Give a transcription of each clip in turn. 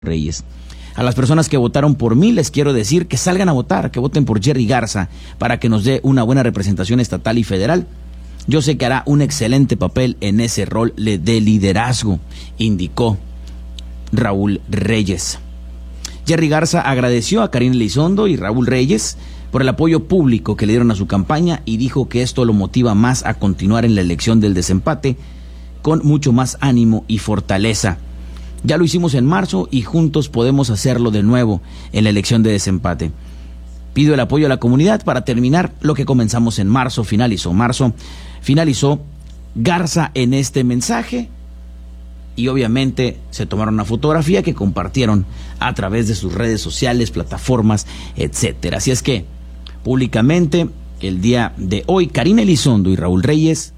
Reyes. A las personas que votaron por mí les quiero decir que salgan a votar, que voten por Jerry Garza para que nos dé una buena representación estatal y federal. Yo sé que hará un excelente papel en ese rol de liderazgo, indicó Raúl Reyes. Jerry Garza agradeció a Karina Elizondo y Raúl Reyes por el apoyo público que le dieron a su campaña y dijo que esto lo motiva más a continuar en la elección del desempate con mucho más ánimo y fortaleza. Ya lo hicimos en marzo y juntos podemos hacerlo de nuevo en la elección de desempate. Pido el apoyo a la comunidad para terminar lo que comenzamos en marzo. Finalizó Garza en este mensaje y obviamente se tomaron una fotografía que compartieron a través de sus redes sociales, plataformas, etcétera. Así es que públicamente el día de hoy Karina Elizondo y Raúl Reyes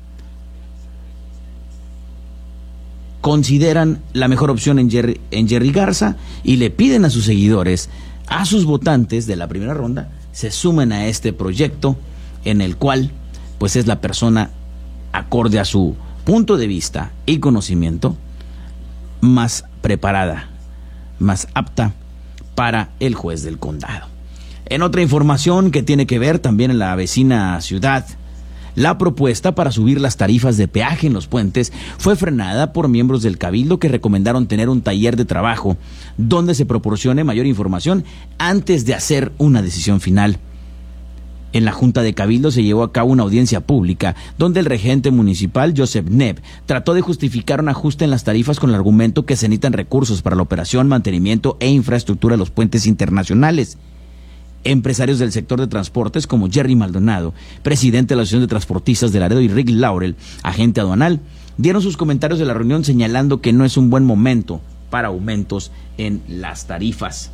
consideran la mejor opción en Jerry Garza y le piden a sus seguidores, a sus votantes de la primera ronda, se sumen a este proyecto en el cual pues es la persona acorde a su punto de vista y conocimiento más preparada, más apta para el juez del condado. En otra información que tiene que ver también en la vecina ciudad, la propuesta para subir las tarifas de peaje en los puentes fue frenada por miembros del Cabildo que recomendaron tener un taller de trabajo donde se proporcione mayor información antes de hacer una decisión final. En la Junta de Cabildo se llevó a cabo una audiencia pública donde el regente municipal Joseph Neb trató de justificar un ajuste en las tarifas con el argumento que se necesitan recursos para la operación, mantenimiento e infraestructura de los puentes internacionales. Empresarios del sector de transportes como Jerry Maldonado, presidente de la Asociación de Transportistas de Laredo, y Rick Laurel, agente aduanal, dieron sus comentarios de la reunión señalando que no es un buen momento para aumentos en las tarifas.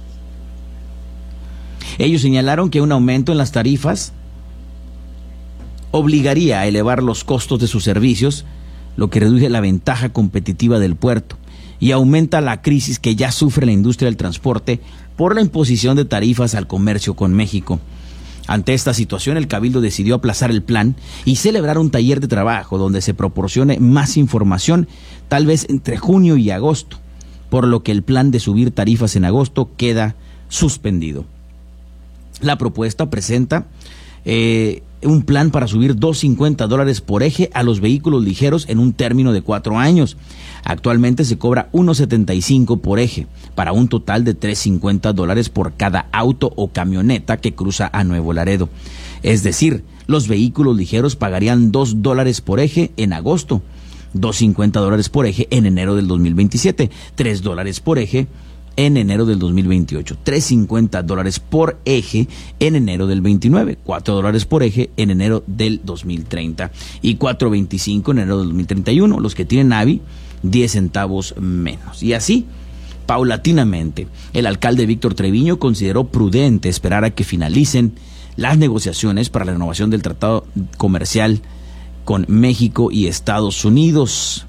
Ellos señalaron que un aumento en las tarifas obligaría a elevar los costos de sus servicios, lo que reduce la ventaja competitiva del puerto y aumenta la crisis que ya sufre la industria del transporte por la imposición de tarifas al comercio con México. Ante esta situación, el Cabildo decidió aplazar el plan y celebrar un taller de trabajo donde se proporcione más información, tal vez entre junio y agosto, por lo que el plan de subir tarifas en agosto queda suspendido. La propuesta presenta un plan para subir $2.50 por eje a los vehículos ligeros en un término de 4 años. Actualmente se cobra $1.75 por eje, para un total de $3.50 por cada auto o camioneta que cruza a Nuevo Laredo. Es decir, los vehículos ligeros pagarían $2 por eje en agosto, $2.50 por eje en enero del 2027, $3 por eje en enero del 2028, $3.50 por eje en enero del 29, $4 por eje en enero del 2030 y $4.25 en enero del 2031. Los que tienen AVI, 10 centavos menos. Y así, paulatinamente, el alcalde Víctor Treviño consideró prudente esperar a que finalicen las negociaciones para la renovación del tratado comercial con México y Estados Unidos.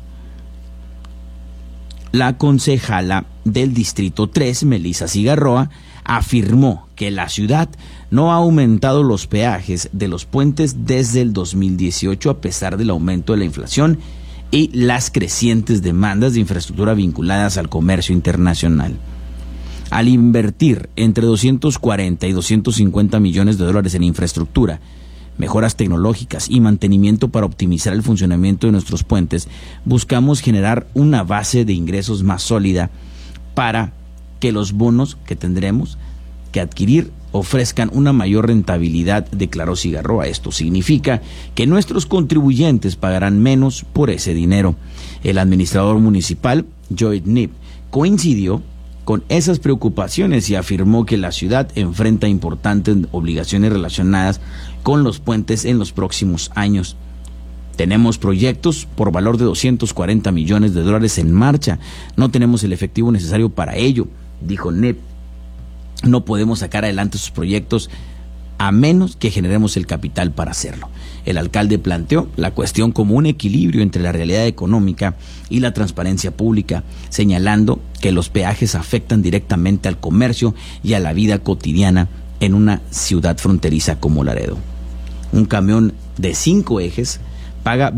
La concejala del Distrito 3, Melissa Cigarroa, afirmó que la ciudad no ha aumentado los peajes de los puentes desde el 2018 a pesar del aumento de la inflación y las crecientes demandas de infraestructura vinculadas al comercio internacional. Al invertir entre 240 y 250 millones de dólares en infraestructura, mejoras tecnológicas y mantenimiento para optimizar el funcionamiento de nuestros puentes, buscamos generar una base de ingresos más sólida para que los bonos que tendremos que adquirir ofrezcan una mayor rentabilidad, declaró Cigarroa. Esto significa que nuestros contribuyentes pagarán menos por ese dinero. El administrador municipal, Joy Nip, coincidió con esas preocupaciones y afirmó que la ciudad enfrenta importantes obligaciones relacionadas con los puentes en los próximos años. Tenemos proyectos por valor de $240 millones en marcha. No tenemos el efectivo necesario para ello, dijo Nep. No podemos sacar adelante sus proyectos a menos que generemos el capital para hacerlo. El alcalde planteó la cuestión como un equilibrio entre la realidad económica y la transparencia pública, señalando que los peajes afectan directamente al comercio y a la vida cotidiana en una ciudad fronteriza como Laredo. Un camión de 5 ejes paga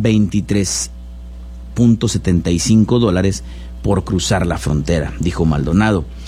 $23.75 por cruzar la frontera, dijo Maldonado.